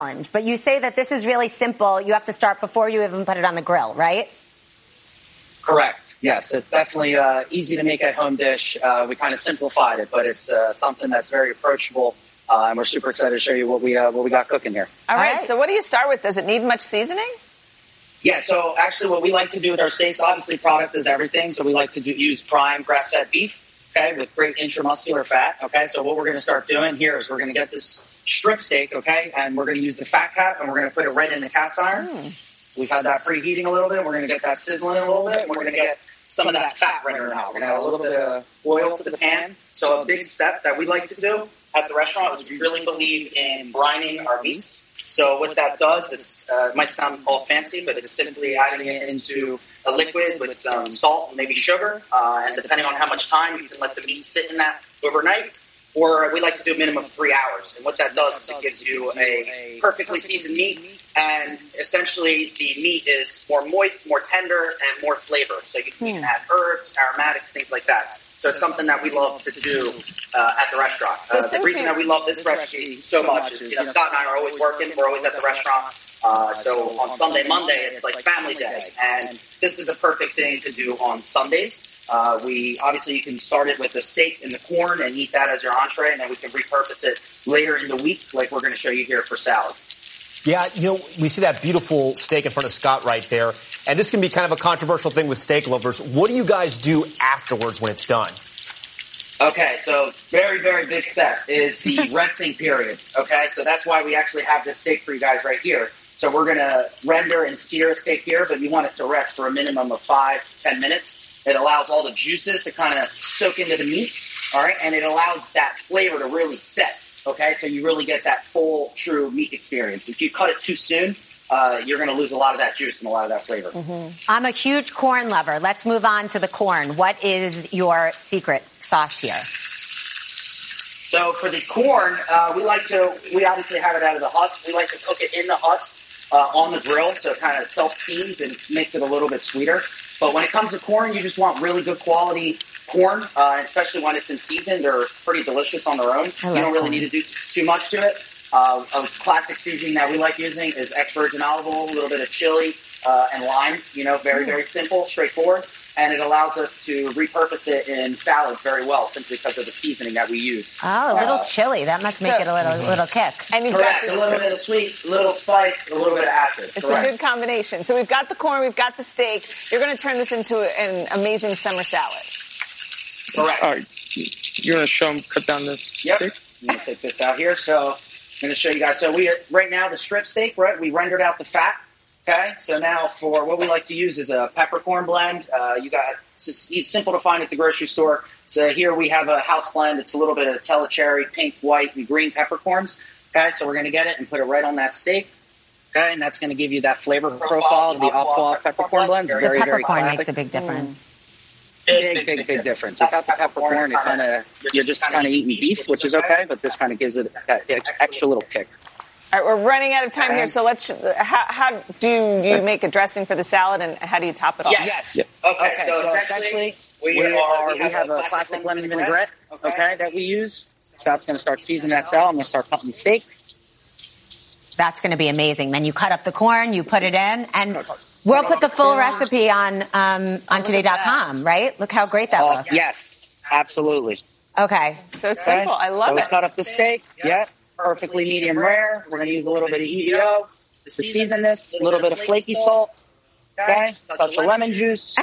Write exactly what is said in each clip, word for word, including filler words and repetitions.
But you say that this is really simple. You have to start before you even put it on the grill, right? Correct. Yes, it's definitely uh, easy to make at home dish. Uh, we kind of simplified it, but it's uh, something that's very approachable, uh, and we're super excited to show you what we uh, what we got cooking here. All right, All right. So what do you start with? Does it need much seasoning? Yeah. So actually, what we like to do with our steaks, obviously, product is everything. So we like to do, use prime grass-fed beef, okay, with great intramuscular fat. Okay. So what we're going to start doing here is we're going to get this strip steak, okay, and we're going to use the fat cap, and we're going to put it right in the cast iron. Mm. We've had that preheating a little bit. We're going to get that sizzling a little bit. And we're going to get some of that fat rendering out. We're going to add a little bit of oil to the pan. So a big step that we like to do at the restaurant is we really believe in brining our meats. So what that does, it's, uh, it might sound all fancy, but it's simply adding it into a liquid with some salt and maybe sugar. Uh, and depending on how much time, you can let the meat sit in that overnight. Or we like to do a minimum of three hours. And what that does is it gives you a perfectly seasoned meat. And essentially the meat is more moist, more tender, and more flavor. So you can even add herbs, aromatics, things like that. So it's something that we love to do uh, at the restaurant. Uh, the reason that we love this recipe so much is, you know, Scott and I are always working. We're always at the restaurant. Uh, so on Sunday, Monday, it's like family day. And this is a perfect thing to do on Sundays. Uh, we obviously you can start it with the steak and the corn and eat that as your entree, and then we can repurpose it later in the week, like we're going to show you here for salad. Yeah, you know, we see that beautiful steak in front of Scott right there, and this can be kind of a controversial thing with steak lovers. What do you guys do afterwards when it's done? Okay, so very, very big step is the resting period. Okay, so that's why we actually have this steak for you guys right here. So we're going to render and sear a steak here, but you want it to rest for a minimum of five, ten minutes. It allows all the juices to kind of soak into the meat, all right? And it allows that flavor to really set, okay? So you really get that full, true meat experience. If you cut it too soon, uh, you're going to lose a lot of that juice and a lot of that flavor. Mm-hmm. I'm a huge corn lover. Let's move on to the corn. What is your secret sauce here? So for the corn, uh, we like to, we obviously have it out of the husk. We like to cook it in the husk uh, on the grill, so it kind of self-steams and makes it a little bit sweeter. But when it comes to corn, you just want really good quality corn, uh, especially when it's in season. They're pretty delicious on their own. You don't really corn. need to do too much to it. Uh, a classic seasoning that we like using is extra virgin olive oil, a little bit of chili, uh, and lime. You know, very, very simple, straightforward. And it allows us to repurpose it in salads very well, simply because of the seasoning that we use. Oh, a little uh, chili. That must make so, it a little little kick. And you've Correct. Got a little bit of sweet, a little spice, a little bit of acid. It's Correct. a good combination. So we've got the corn, we've got the steak. You're going to turn this into an amazing summer salad. Correct. All right. You're going to show them cut down this yep. steak? I'm going to take this out here. So I'm going to show you guys. So we right now, the strip steak, right, we rendered out the fat. Okay, so now for what we like to use is a peppercorn blend. Uh, you got it's, it's simple to find at the grocery store. So here we have a house blend. It's a little bit of telecherry, pink, white, and green peppercorns. Okay, so we're going to get it and put it right on that steak. Okay, and that's going to give you that flavor profile of the Aqua peppercorn blend. The very, peppercorn very makes a big difference. Mm. Big, big, big, big difference. Without the peppercorn, it kind of you're just kind of eating beef, which is okay, but this kind of gives it that extra little kick. All right, we're running out of time here, so let's. How, how do you make a dressing for the salad, and how do you top it off? Yes. yes. Okay, okay, so, so essentially, we, we, are, we have, have a classic lemon vinaigrette, okay, okay, that we use. Scott's going to start seasoning that salad. I'm going to start cutting the steak. That's going to be amazing. Then you cut up the corn, you put it in, and we'll put the full recipe on um, on today dot com, right? Look how great that uh, looks. Yes, absolutely. Okay. So simple. I love so it. We cut up the steak. Yeah. Perfectly medium rare. We're going to use a little bit of E D O to season this, a little bit of flaky salt, okay, touch of lemon juice.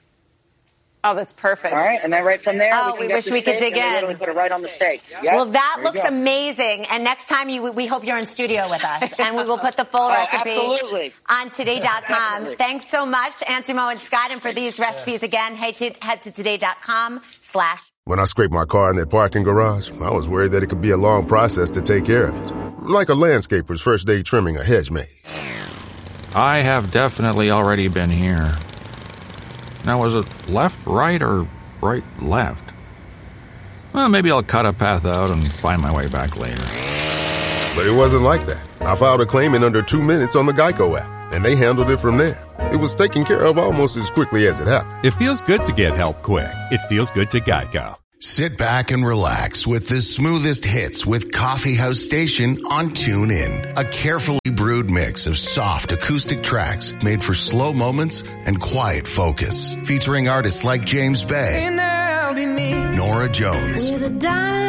Oh, that's perfect. All right, and then right from there, oh, we, can we wish we could dig in. We put it right on the steak. Yep. Well, that looks amazing. And next time, you, we hope you're in studio with us, and we will put the full oh, recipe absolutely. on today dot com. Thanks so much, Ansimo and Scott, and for these recipes again, head to, head to today dot com slash. When I scraped my car in that parking garage, I was worried that it could be a long process to take care of it. Like a landscaper's first day trimming a hedge maze. I have definitely already been here. Now, was it left, right, or right, left? Well, maybe I'll cut a path out and find my way back later. But it wasn't like that. I filed a claim in under two minutes on the Geico app, and they handled it from there. It was taken care of almost as quickly as it happened. It feels good to get help quick. It feels good to Geico. Sit back and relax with the smoothest hits with Coffee House Station on TuneIn. A carefully brewed mix of soft acoustic tracks made for slow moments and quiet focus. Featuring artists like James Bay, Nora Jones, and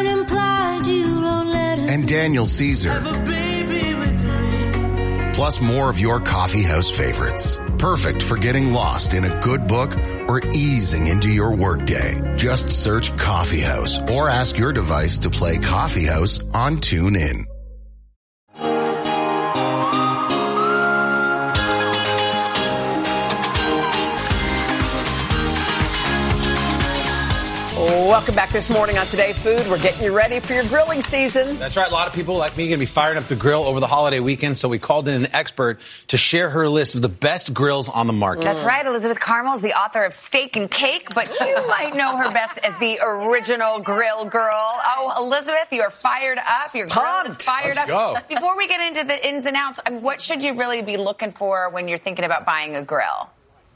Daniel Caesar. Plus more of your coffee house favorites. Perfect for getting lost in a good book or easing into your workday. Just search Coffee House or ask your device to play Coffee House on TuneIn. Welcome back this morning on Today Food. We're getting you ready for your grilling season. That's right. A lot of people like me are going to be fired up to grill over the holiday weekend, so we called in an expert to share her list of the best grills on the market. That's right. Elizabeth Carmel is the author of Steak and Cake, but you might know her best as the original grill girl. Oh, Elizabeth, you're fired up. Your grill is fired Let's up. go. Before we get into the ins and outs, what should you really be looking for when you're thinking about buying a grill?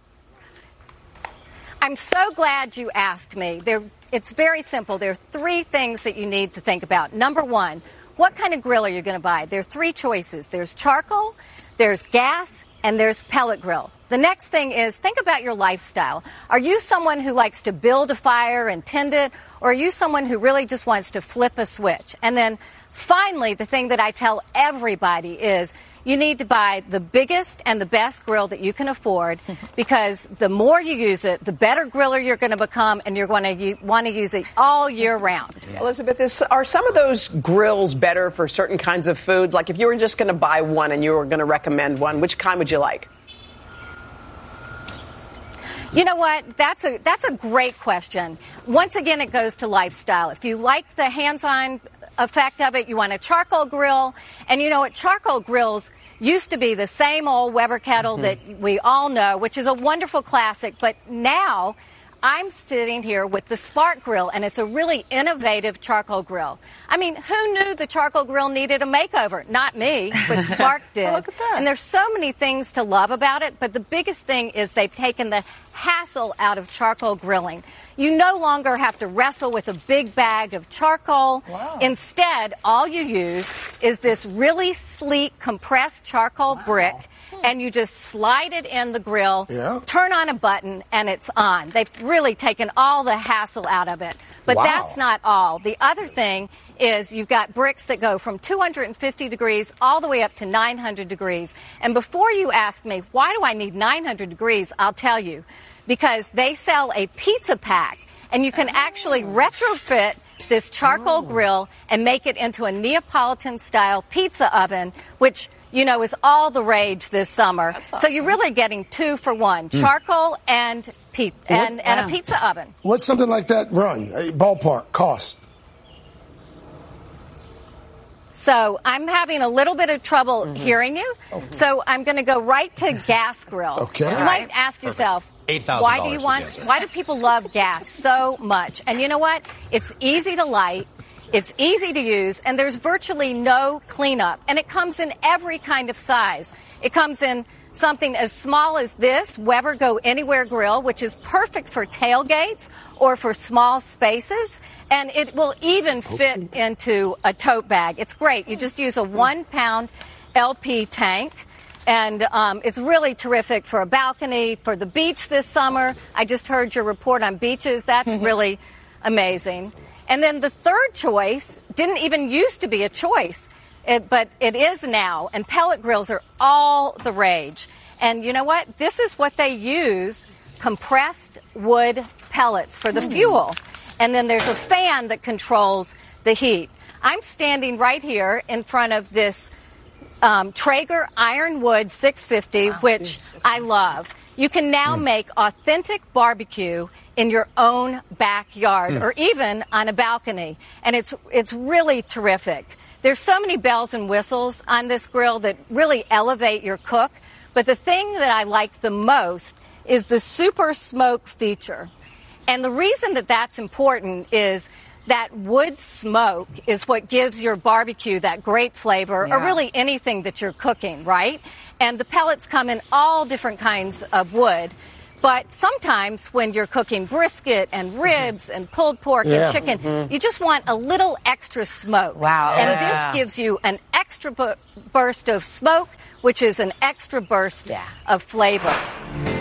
I'm so glad you asked me. There It's very simple. There are three things that you need to think about. Number one, what kind of grill are you going to buy? There are three choices. There's charcoal, there's gas, and there's pellet grill. The next thing is think about your lifestyle. Are you someone who likes to build a fire and tend it, or are you someone who really just wants to flip a switch? And then finally, the thing that I tell everybody is you need to buy the biggest and the best grill that you can afford, because the more you use it, the better griller you're going to become, and you're going to want to use it all year round. Yeah. Elizabeth, is, are some of those grills better for certain kinds of foods? Like if you were just going to buy one and you were going to recommend one, which kind would you like? You know what? That's a that's a great question. Once again, it goes to lifestyle. If you like the hands-on effect of it, you want a charcoal grill. And you know what? Charcoal grills used to be the same old Weber kettle mm-hmm. that we all know, which is a wonderful classic. But now I'm sitting here with the Spark Grill, and it's a really innovative charcoal grill. I mean, who knew the charcoal grill needed a makeover? Not me, but Spark did. Oh, look at that. And there's so many things to love about it, but the biggest thing is they've taken the hassle out of charcoal grilling. You no longer have to wrestle with a big bag of charcoal. Wow. Instead, all you use is this really sleek compressed charcoal wow. brick, and you just slide it in the grill, yeah. turn on a button, and it's on. They've really taken all the hassle out of it. But wow. that's not all. The other thing is you've got bricks that go from two hundred fifty degrees all the way up to nine hundred degrees. And before you ask me, why do I need nine hundred degrees, I'll tell you. Because they sell a pizza pack, and you can actually retrofit this charcoal grill and make it into a Neapolitan-style pizza oven, which, you know, is all the rage this summer. Awesome. So you're really getting two for one, mm. charcoal and, pe- and, and a pizza oven. What's something like that run? A ballpark cost? So I'm having a little bit of trouble mm-hmm. hearing you. Mm-hmm. So I'm going to go right to gas grill. Okay. You All might right. ask yourself, eight thousand dollars why do you want, why do people love gas so much? And you know what? It's easy to light. It's easy to use, and there's virtually no cleanup. And it comes in every kind of size. It comes in something as small as this Weber Go Anywhere grill, which is perfect for tailgates or for small spaces. And it will even fit into a tote bag. It's great. You just use a one-pound L P tank. And um, it's really terrific for a balcony, for the beach this summer. I just heard your report on beaches. That's really amazing. And then the third choice didn't even used to be a choice, it, but it is now. And pellet grills are all the rage. And you know what? This is what they use, compressed wood pellets for the mm. fuel. And then there's a fan that controls the heat. I'm standing right here in front of this um, Traeger Ironwood six fifty, wow, which I love. You can now mm. make authentic barbecue in your own backyard mm. or even on a balcony. And it's it's really terrific. There's so many bells and whistles on this grill that really elevate your cook. But the thing that I like the most is the super smoke feature. And the reason that that's important is that wood smoke is what gives your barbecue that great flavor, yeah. or really anything that you're cooking, right? And the pellets come in all different kinds of wood. But sometimes when you're cooking brisket and ribs and pulled pork Yeah. and chicken, Mm-hmm. you just want a little extra smoke. Wow. And Yeah. this gives you an extra bu- burst of smoke, which is an extra burst Yeah. of flavor.